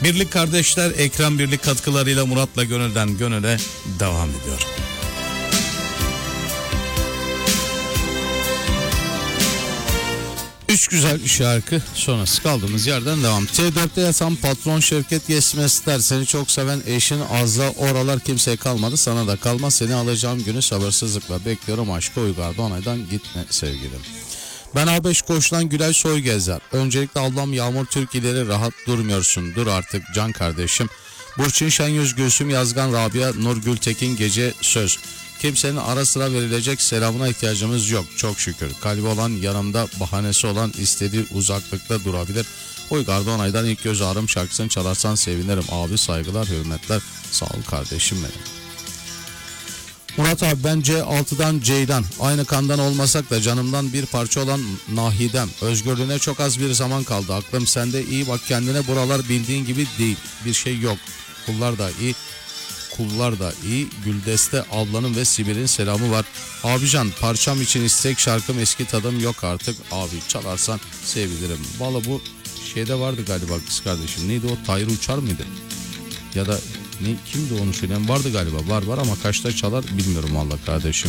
Birlik kardeşler Ekrem Birlik katkılarıyla Murat'la Gönül'den Gönül'e devam ediyor. Üç güzel şarkı sonrası kaldığımız yerden devam. T4'te yatan patron Şevket Yesmezler, seni çok seven eşin Azza, oralar kimseye kalmadı, sana da kalmaz, seni alacağım günü sabırsızlıkla bekliyorum, aşka Uygar Doğanay'dan gitme sevgilim. Ben A5 koşulan Gülay Soygezer. Öncelikle ablam Yağmur Türk ileri, rahat durmuyorsun, dur artık can kardeşim. Burçin Şenyüz, Gülsüm Yazgan, Rabia Nur Gültekin, gece söz. Kimsenin ara sıra verilecek selamına ihtiyacımız yok çok şükür. Kalbi olan yanımda, bahanesi olan istediği uzaklıkta durabilir. Uygar Doğanay'dan ilk göz ağrım şarkısını çalarsan sevinirim. Abi saygılar, hürmetler, sağ ol kardeşim benim. Murat abi, ben C6'dan Ceylan, aynı kandan olmasak da canımdan bir parça olan Nahidem. Özgürlüğüne çok az bir zaman kaldı, aklım sende, iyi bak kendine, buralar bildiğin gibi değil, bir şey yok. Kullar da iyi, kullar da iyi. Güldeste ablanın ve Sibel'in selamı var. Abican, parçam için istek şarkım, eski tadım yok artık. Abi çalarsan sevinirim. Valla bu şeyde vardı galiba kız kardeşim. Neydi o? Tahir Uçar mıydı? Ya da ne, kimdi onu söyleyen? Vardı galiba. Var ama kaçta çalar bilmiyorum valla kardeşim.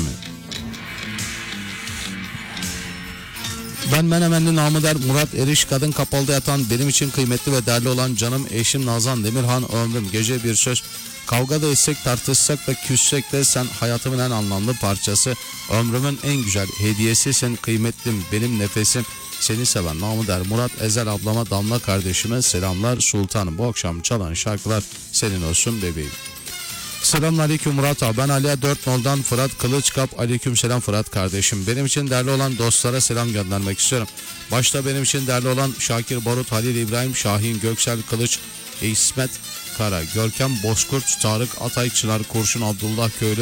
Ben Menemenli namı der Murat Eriş, kadın kapalıda yatan, benim için kıymetli ve değerli olan canım eşim Nazan Demirhan, ömrüm, gece bir söz. Kavga da etsek, tartışsak da, küssek de sen hayatımın en anlamlı parçası. Ömrümün en güzel hediyesisin, kıymetlim, benim nefesim. Seni seven namı der Murat Ezel ablama, Damla kardeşime selamlar sultanım. Bu akşam çalan şarkılar senin olsun bebeğim. Selamünaleyküm Murat abi, ben Aliye 4 noldan Fırat Kılıçkap. Aleyküm selam Fırat kardeşim. Benim için değerli olan dostlara selam göndermek istiyorum. Başta benim için değerli olan Şakir Barut, Halil İbrahim, Şahin Göksel Kılıç, İsmet Kara, Görkem Bozkurt, Tarık Atay, Çınar Kurşun, Abdullah Köylü,